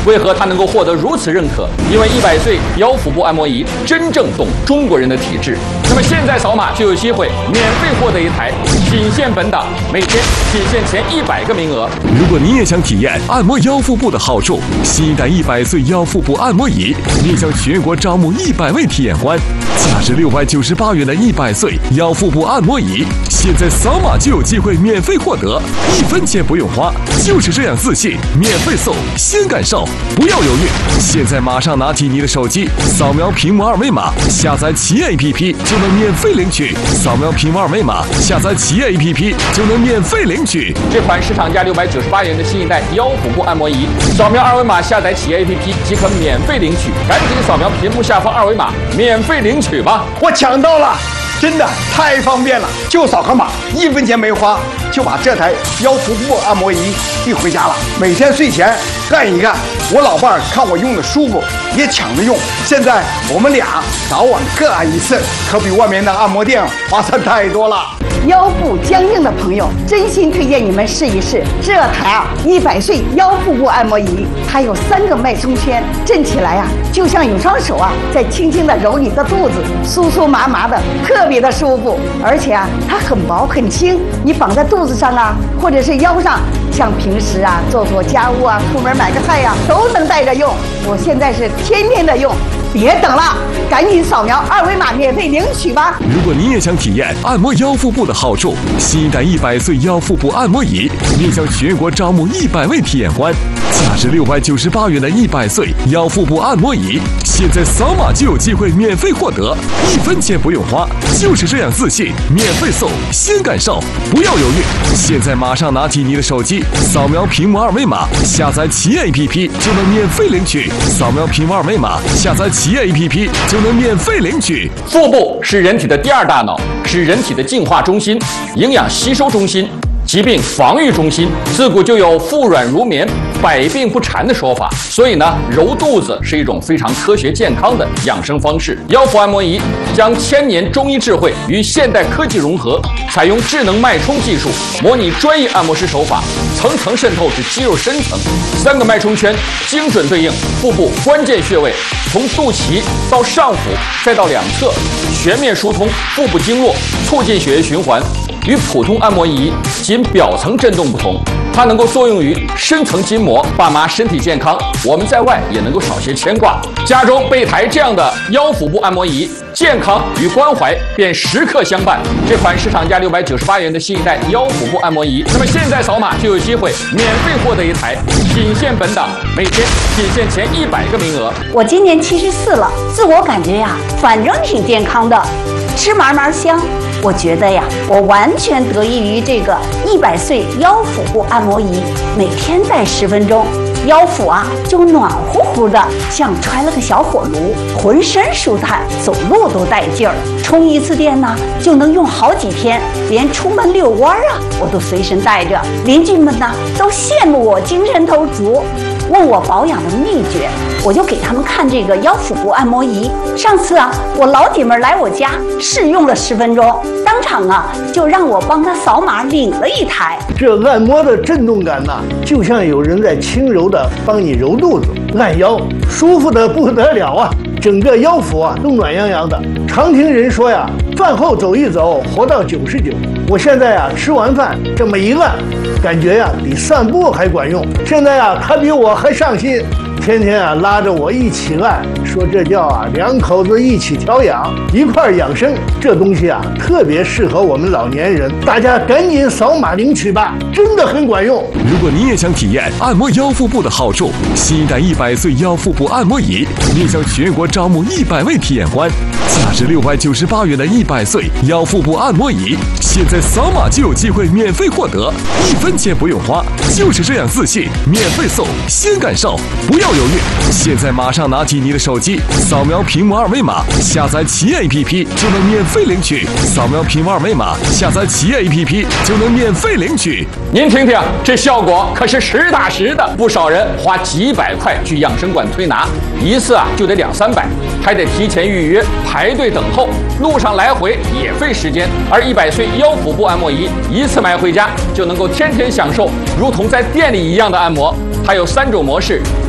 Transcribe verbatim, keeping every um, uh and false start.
为何它能够获得如此认可？因为一百岁腰腹部按摩仪真正懂中国人的体质。那么现在扫码就有机会免费获得一台，仅限本档，每天仅限前一百个名额。 如果你也想体验按摩腰腹部的好处，新一代一百岁腰腹部按摩仪面向全国招募一百位体验官，价值六百九十八元的一百岁腰腹部按摩仪，现在扫码就有机会免费获得，一分钱不用花，就是这样自信，免费送，先感受，不要犹豫，现在马上拿起你的手机，扫描屏幕二维码，下载企业 A P P 就能免费领取，扫描屏幕二维码，下载企业 A P P 就能免费领取。 这款市场价六百九十八元的新一代腰腹部按摩仪，扫描二维码下载企业 A P P 即可免费领取，赶紧扫描屏幕下方二维码免费领取吧！ 我抢到了，真的太方便了，就扫个码，一分钱没花，就把这台腰腹部按摩仪递回家了。每天睡前干一干，我老伴儿看我用的舒服，也抢着用。现在我们俩早晚各按一次，可比外面的按摩店划算太多了。 腰部僵硬的朋友，真心推荐你们试一试这台啊一百岁腰腹部按摩仪。它有三个脉冲圈，震起来啊，就像有双手啊在轻轻地揉你的肚子，酥酥麻麻的，特别的舒服。而且啊，它很薄很轻，你绑在肚子上啊，或者是腰上，像平时啊做做家务啊，出门买个菜呀、啊，都能带着用。我现在是天天的用。别等了，赶紧扫描二维码免费领取吧！ 如果你也想体验按摩腰腹部的好处，新一代一百岁腰腹部按摩仪面向全国招募一百位体验官，价值六百九十八元的一百岁腰腹部按摩仪，现在扫码就有机会免费获得，一分钱不用花，就是这样自信，免费送，先感受，不要犹豫，现在马上拿起你的手机，扫描屏幕二维码，下载企业 A P P 就能免费领取，扫描屏幕二维码，下载企业 A P P 就能免费领取。 腹部是人体的第二大脑，是人体的净化中心、营养吸收中心、疾病防御中心，自古就有腹软如绵、百病不缠的说法，所以呢，揉肚子是一种非常科学健康的养生方式。腰腹按摩仪将千年中医智慧与现代科技融合，采用智能脉冲技术，模拟专业按摩师手法，层层渗透至肌肉深层，三个脉冲圈精准对应腹部关键穴位，从肚脐到上腹再到两侧，全面疏通腹部经络，促进血液循环。与普通按摩仪仅表层震动不同，它能够作用于深层筋膜。爸妈身体健康，我们在外也能够少些牵挂。家中备台这样的腰腹部按摩仪，健康与关怀便时刻相伴。这款市场价六百九十八元的新一代腰腹部按摩仪，那么现在扫码就有机会免费获得一台，仅限本档，每天仅限前一百个名额。 我今年七十四了，自我感觉呀，反正挺健康的，吃嘛嘛香。我觉得呀，我完全得益于这个一百岁腰腹部按摩仪，每天戴十分钟，腰腹啊就暖乎乎的，像揣了个小火炉，浑身舒坦，走路都带劲儿。充一次电呢，就能用好几天，连出门遛弯啊，我都随身带着。邻居们呢都羡慕我精神头足，问我保养的秘诀，我就给他们看这个腰腹部按摩仪。上次啊，我老姐们来我家试用了十分钟，当场啊就让我帮她扫码领了一台。 这按摩的震动感呐、啊，就像有人在轻柔的帮你揉肚子、按腰，舒服的不得了啊！整个腰腹啊都暖洋洋的。常听人说呀，饭后走一走，活到九十九。我现在呀吃完饭这么一按，感觉呀比散步还管用。现在呀他比我还上心，天天啊拉着我一起按，说这叫啊两口子一起调养，一块养生。这东西啊特别适合我们老年人，大家赶紧扫码领取吧，真的很管用。 如果你也想体验按摩腰腹部的好处，新一代一百岁腰腹部按摩仪面向全国招募一百位体验官，价值六百九十八元的一百岁腰腹部按摩仪，现在扫码就有机会免费获得，一分钱不用花，就是这样自信，免费送，先感受，不要犹豫，现在马上拿起你的手机，扫描屏幕二维码，下载企业 A P P 就能免费领取，扫描屏幕二维码，下载企业 A P P 就能免费领取。 您听听，这效果可是实打实的。不少人花几百块去养生馆推拿，一次啊就得两三百，还得提前预约排队等候，路上来回也费时间。而一百岁腰腹部按摩仪一次买回家就能够天天享受，如同在店里一样的按摩。它有三种模式：